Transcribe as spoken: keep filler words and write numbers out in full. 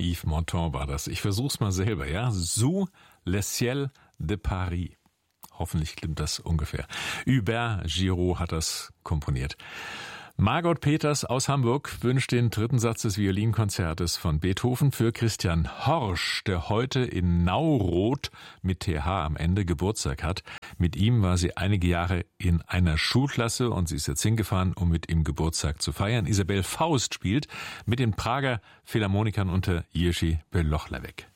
Yves Montand war das. Ich versuch's mal selber, ja. Sous le ciel de Paris. Hoffentlich klingt das ungefähr. Hubert Giraud hat das komponiert. Margot Peters aus Hamburg wünscht den dritten Satz des Violinkonzertes von Beethoven für Christian Horsch, der heute in Nauroth mit T H am Ende Geburtstag hat. Mit ihm war sie einige Jahre in einer Schulklasse und sie ist jetzt hingefahren, um mit ihm Geburtstag zu feiern. Isabel Faust spielt mit den Prager Philharmonikern unter Jiří Belohlavek.